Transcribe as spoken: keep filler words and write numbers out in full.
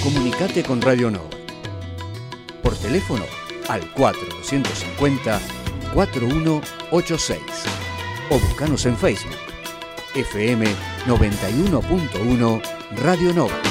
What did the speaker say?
Comunicate con Radio Nova. Por teléfono al cuatro dos cinco cero, cuatro uno ocho seis o buscanos en Facebook F M noventa y uno punto uno Radio Nova.